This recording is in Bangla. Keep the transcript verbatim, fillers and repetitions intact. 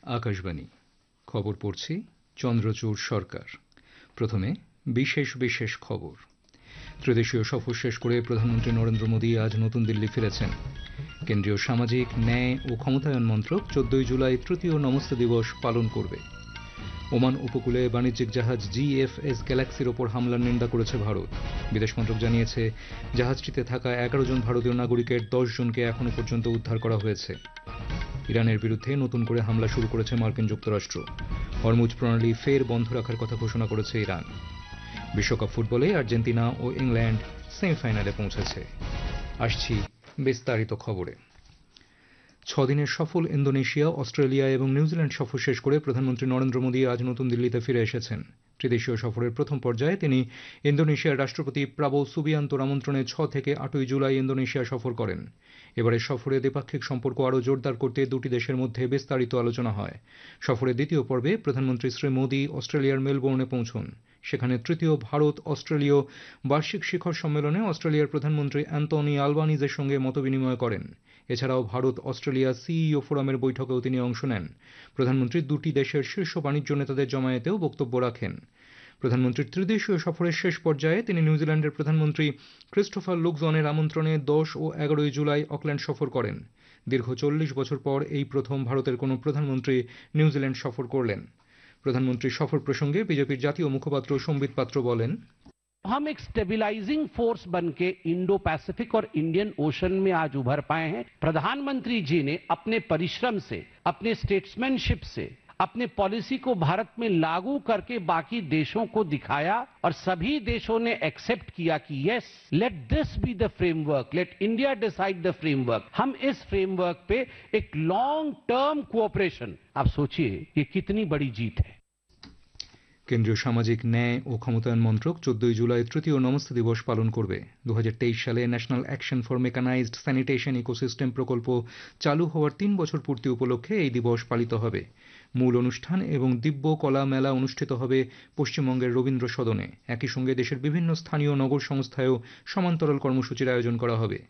আকাশবাণী খবর পড়ছি চন্দ্রচূড় সরকার। প্রথমে বিশেষ বিশেষ খবর। ত্রিদেশীয় সফর শেষ করে প্রধানমন্ত্রী নরেন্দ্র মোদী আজ নতুন দিল্লি ফিরেছেন। কেন্দ্রীয় সামাজিক ন্যায় ও ক্ষমতায়ন মন্ত্রক চোদ্দই জুলাই তৃতীয় নমস্তে দিবস পালন করবে। ওমান উপকূলে বাণিজ্যিক জাহাজ জিএফএস গ্যালাক্সির ওপর হামলার নিন্দা করেছে ভারত। বিদেশ মন্ত্রক জানিয়েছে জাহাজটিতে থাকা এগারো জন ভারতীয় নাগরিকের দশ জনকে এখনো পর্যন্ত উদ্ধার করা হয়েছে। ইরানের বিরুদ্ধে নতুন করে হামলা শুরু করেছে মার্কিন যুক্তরাষ্ট্র। হরমুজ প্রণালী ফের বন্ধ রাখার কথা ঘোষণা করেছে ইরান। বিশ্বকাপ ফুটবলে আর্জেন্টিনা ও ইংল্যান্ড সেমিফাইনালে পৌঁছেছে। আসছি বিস্তারিত খবরে। ছদিনের সফল ইন্দোনেশিয়া, অস্ট্রেলিয়া এবং নিউজিল্যান্ড সফর শেষ করে প্রধানমন্ত্রী নরেন্দ্র মোদী আজ নতুন দিল্লিতে ফিরে এসেছেন। ত্রিদেশীয় সফরের প্রথম পর্যায়ে তিনি ইন্দোনেশিয়ার রাষ্ট্রপতি প্রাবোও সুবিয়ান্তোর আমন্ত্রণে ছ থেকে আটই জুলাই ইন্দোনেশিয়া সফর করেন। এবারের সফরে দ্বিপাক্ষিক সম্পর্ক আরও জোরদার করতে দুটি দেশের মধ্যে বিস্তারিত আলোচনা হয়। সফরের দ্বিতীয় পর্বে প্রধানমন্ত্রী শ্রী মোদী অস্ট্রেলিয়ার মেলবোর্নে পৌঁছন। সেখানে তৃতীয় ভারত অস্ট্রেলীয় বার্ষিক শিখর সম্মেলনে অস্ট্রেলিয়ার প্রধানমন্ত্রী অ্যান্টনি আলবানিজের সঙ্গে মতবিনিময় করেন। এছাড়াও ভারত অস্ট্রেলিয়া সিইও ফোরামের বৈঠকেও তিনি অংশ নেন। প্রধানমন্ত্রী দুটি দেশের শীর্ষ বাণিজ্য নেতাদের জমায়েতেও বক্তব্য রাখেন। প্রধানমন্ত্রীর ত্রিদেশীয় সফরের শেষ পর্যায়ে তিনি নিউজিল্যান্ডের প্রধানমন্ত্রী ক্রিস্টোফার লুকজনের আমন্ত্রণে দশ ও এগারোই জুলাই অকল্যান্ড সফর করেন। দীর্ঘ চল্লিশ বছর পর এই প্রথম ভারতের কোনো প্রধানমন্ত্রী নিউজিল্যান্ড সফর করলেন। প্রধানমন্ত্রীর সফর প্রসঙ্গে বিজেপির জাতীয় মুখপাত্র সম্বিত পাত্র বলেন, हम एक स्टेबिलाइजिंग फोर्स बनके इंडो पैसिफिक और इंडियन ओशन में आज उभर पाए हैं। प्रधानमंत्री जी ने अपने परिश्रम से, अपने स्टेट्समैनशिप से, अपने पॉलिसी को भारत में लागू करके बाकी देशों को दिखाया और सभी देशों ने एक्सेप्ट किया कि yes, let this be the framework, late India decide the framework. हम इस फ्रेमवर्क पे एक लॉन्ग टर्म कोऑपरेशन, आप सोचिए ये कितनी बड़ी जीत है। কেন্দ্রীয় সামাজিক ন্যায় ও ক্ষমতায়ন মন্ত্রক চোদ্দই জুলাই তৃতীয় নমস্তে দিবস পালন করবে। দু হাজার তেইশ সালে national action for mechanized sanitation ecosystem প্রকল্প চালু হওয়ার তিন বছর পূর্তি উপলক্ষে এই দিবস পালিত হবে। মূল অনুষ্ঠান এবং দিব্য কলা মেলা অনুষ্ঠিত হবে পশ্চিমবঙ্গের রবীন্দ্র সদনে। একই সঙ্গে দেশের বিভিন্ন স্থানীয় নগর সংস্থায়ও সমান্তরাল কর্মসূচির আয়োজন করা হবে।